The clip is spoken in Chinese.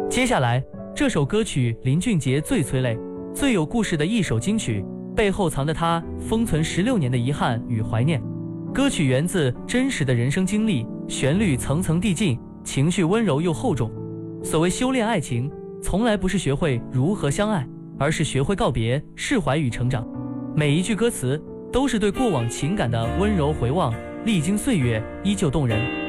接下来，这首歌曲林俊杰最催泪、最有故事的一首金曲，背后藏着他封存16年的遗憾与怀念。歌曲源自真实的人生经历，旋律层层递进，情绪温柔又厚重。所谓修炼爱情，从来不是学会如何相爱，而是学会告别、释怀与成长。每一句歌词都是对过往情感的温柔回望，历经岁月依旧动人。